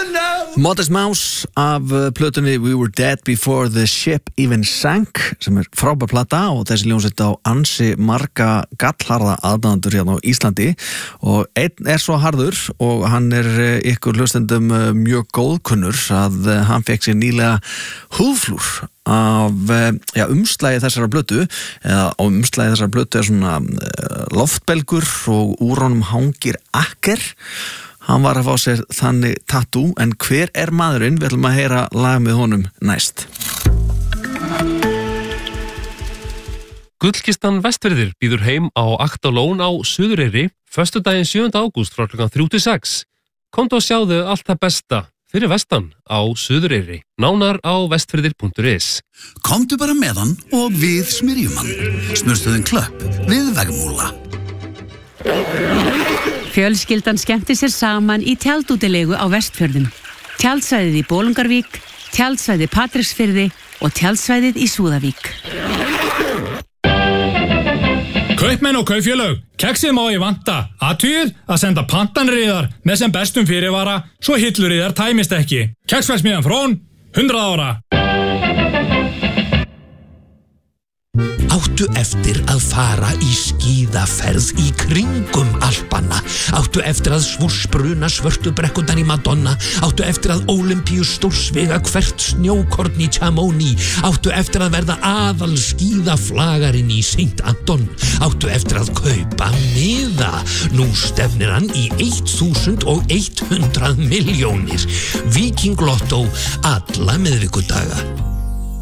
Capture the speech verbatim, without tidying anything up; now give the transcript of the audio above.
Modest Mouse af plötunni We Were Dead Before the Ship Even Sank sem er frábær plata og þessi hljómsveit á ansi marga gallharða aðdáendur hérna á Íslandi og einn er svo harður og hann er ykkur hlustendum mjög góðkunnur að hann fekk sér nýlega húðflúr af ja, umslagi þessara plötu eða á umslagi þessara plötu er svona loftbelgur og úr honum hangir akker. Hann var að fá sér þannig tattoo, en hver er maðurinn? Við ætlum að heyra lag með honum næst. Gullkistan Vestfirðir býður heim á Aktalón á Suðureyri föstudaginn sjöunda ágúst frá klukkan þrjú til sex. Komdu og sjáðu allt það besta fyrir vestan á Suðureyri. Nánar á vestfirðir punktur is. Komdu bara með hann og við smyrjum hann. Smurstuðin Klöpp við Vegmúla. Fjölskyldan skemmti sér saman í tjaldútilegu á Vestfjörðum. Tjaldsvæðið í Bolungarvík, tjaldsvæðið Patreksfirði og tjaldsvæðið í Súðavík. Kaupmenn og kaupfélög, keksið má ég vanta. Athugið að senda pantanriðar með sem bestum fyrirvara svo hilluriðar tæmist ekki. Keksverksmiðjan Frón, hundrað ára. Áttu eftir að fara í skíðaferð í kringum Alpana. Áttu eftir að svúrsbruna svörtu brekkundan í Madonna. Áttu eftir að Ólympíu stórsvega hvert snjókorn í Chamonix. Áttu eftir að verða aðal skíðaflagarinn í Saint Anton. Áttu eftir að kaupa miða. Nú stefnir hann í þúsund hundrað milljónir. Víking Lotto alla miðvikudaga.